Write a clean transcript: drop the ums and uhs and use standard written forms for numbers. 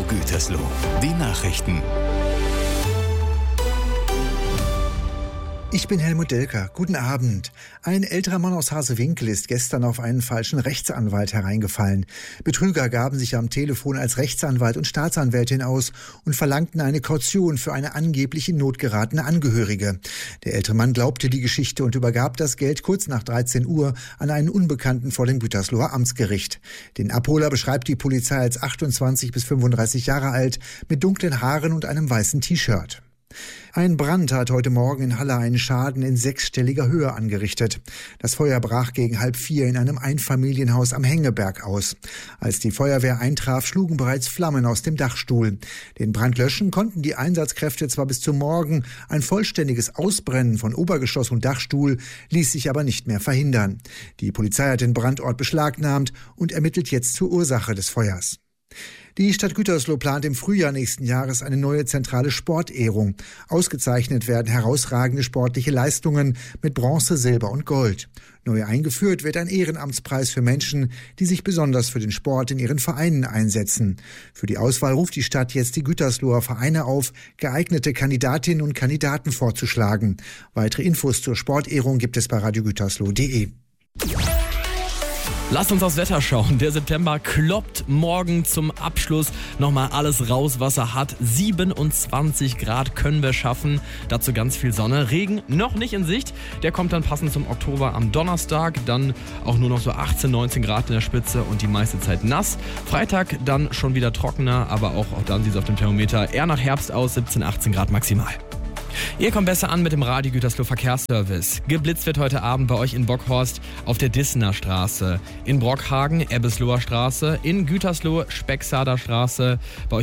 Gütersloh. Die Nachrichten. Ich bin Helmut Delker. Guten Abend. Ein älterer Mann aus Hasewinkel ist gestern auf einen falschen Rechtsanwalt hereingefallen. Betrüger gaben sich am Telefon als Rechtsanwalt und Staatsanwältin aus und verlangten eine Kaution für eine angeblich in Not geratene Angehörige. Der ältere Mann glaubte die Geschichte und übergab das Geld kurz nach 13 Uhr an einen Unbekannten vor dem Gütersloher Amtsgericht. Den Abholer beschreibt die Polizei als 28 bis 35 Jahre alt, mit dunklen Haaren und einem weißen T-Shirt. Ein Brand hat heute Morgen in Halle einen Schaden in 6-stelliger Höhe angerichtet. Das Feuer brach gegen 3:30 in einem Einfamilienhaus am Hengeberg aus. Als die Feuerwehr eintraf, schlugen bereits Flammen aus dem Dachstuhl. Den Brand löschen konnten die Einsatzkräfte zwar bis zum Morgen, ein vollständiges Ausbrennen von Obergeschoss und Dachstuhl ließ sich aber nicht mehr verhindern. Die Polizei hat den Brandort beschlagnahmt und ermittelt jetzt zur Ursache des Feuers. Die Stadt Gütersloh plant im Frühjahr nächsten Jahres eine neue zentrale Sportehrung. Ausgezeichnet werden herausragende sportliche Leistungen mit Bronze, Silber und Gold. Neu eingeführt wird ein Ehrenamtspreis für Menschen, die sich besonders für den Sport in ihren Vereinen einsetzen. Für die Auswahl ruft die Stadt jetzt die Gütersloher Vereine auf, geeignete Kandidatinnen und Kandidaten vorzuschlagen. Weitere Infos zur Sportehrung gibt es bei radiogütersloh.de. Lasst uns aufs Wetter schauen. Der September kloppt morgen zum Abschluss nochmal alles raus, was er hat. 27 Grad können wir schaffen. Dazu ganz viel Sonne. Regen noch nicht in Sicht. Der kommt dann passend zum Oktober am Donnerstag. Dann auch nur noch so 18, 19 Grad in der Spitze und die meiste Zeit nass. Freitag dann schon wieder trockener, aber auch dann sieht es auf dem Thermometer eher nach Herbst aus. 17, 18 Grad maximal. Ihr kommt besser an mit dem Radio Gütersloh Verkehrsservice. Geblitzt wird heute Abend bei euch in Bockhorst auf der Dissener Straße, in Brockhagen Ebbesloher Straße, in Gütersloh Specksader Straße, bei euch